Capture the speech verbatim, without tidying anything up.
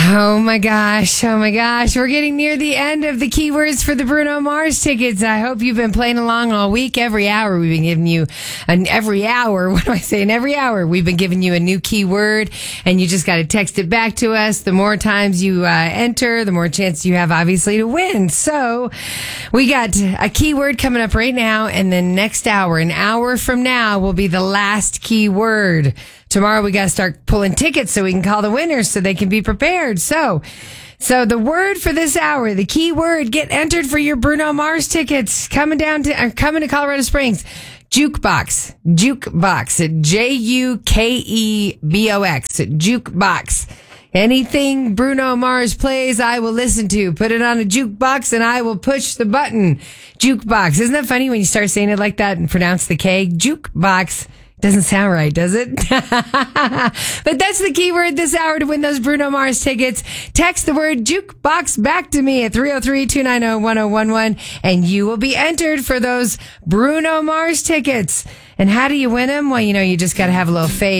Oh my gosh. Oh my gosh. We're getting near the end of the keywords for the Bruno Mars tickets. I hope you've been playing along all week. Every hour we've been giving you an every hour. What am I saying? Every hour we've been giving you a new keyword and you just got to text it back to us. The more times you uh, enter, the more chance you have obviously to win. So we got a keyword coming up right now, and then next hour, an hour from now, will be the last keyword. Tomorrow we got to start pulling tickets so we can call the winners so they can be prepared. So, so the word for this hour, the key word, get entered for your Bruno Mars tickets coming down to, uh, coming to Colorado Springs. Jukebox, jukebox, J U K E B O X, jukebox. Anything Bruno Mars plays, I will listen to. Put it on a jukebox and I will push the button. Jukebox. Isn't that funny when you start saying it like that and pronounce the K? Jukebox. Doesn't sound right, does it? But that's the keyword this hour to win those Bruno Mars tickets. Text the word jukebox back to me at three oh three, two nine oh, one oh one one and you will be entered for those Bruno Mars tickets. And how do you win them? Well, you know, you just got to have a little faith.